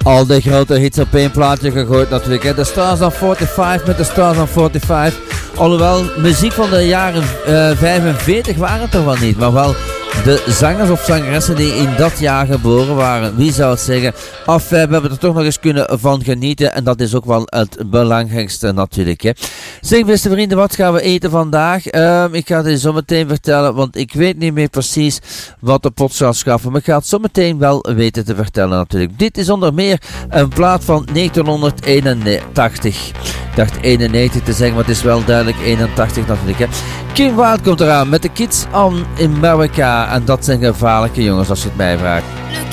Al die grote hits op één plaatje gegooid natuurlijk. Hè. De Stars on 45 met de Stars on 45. Alhoewel, muziek van de jaren 45 waren het toch wel niet. Maar wel de zangers of zangeressen die in dat jaar geboren waren. Wie zou het zeggen? Of we hebben er toch nog eens kunnen van genieten. En dat is ook wel het belangrijkste natuurlijk. Hè. Zeg beste vrienden, wat gaan we eten vandaag? Ik ga het je zo meteen vertellen. Want ik weet niet meer precies wat de pot zal schaffen. Maar ik ga het zo meteen wel weten te vertellen natuurlijk. Dit is onder meer een plaat van 1981. Ik dacht 91 te zeggen, maar het is wel duidelijk 81 natuurlijk. Hè. Kim Wilde komt eraan met de Kids on America. En dat zijn gevaarlijke jongens als je het mij vraagt.